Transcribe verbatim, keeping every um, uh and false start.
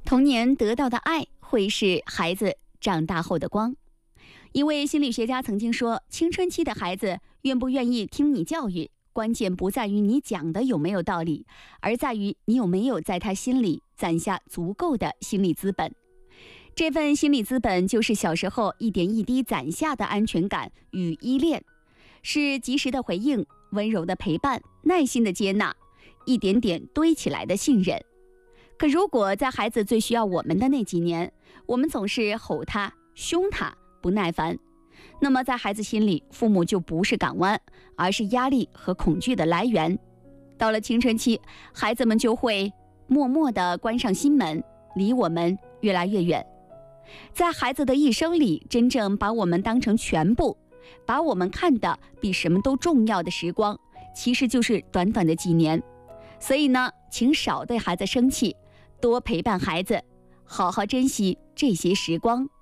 童年得到的爱会是孩子长大后的光。一位心理学家曾经说，青春期的孩子愿不愿意听你教育，关键不在于你讲的有没有道理，而在于你有没有在他心里攒下足够的心理资本。这份心理资本就是小时候一点一滴攒下的安全感与依恋，是及时的回应、温柔的陪伴、耐心的接纳，一点点堆起来的信任。可如果在孩子最需要我们的那几年，我们总是吼他、凶他、不耐烦，那么在孩子心里，父母就不是港湾，而是压力和恐惧的来源。到了青春期，孩子们就会默默地关上心门，离我们越来越远。在孩子的一生里，真正把我们当成全部，把我们看得比什么都重要的时光，其实就是短短的几年。所以呢，请少对孩子生气，多陪伴孩子，好好珍惜这些时光。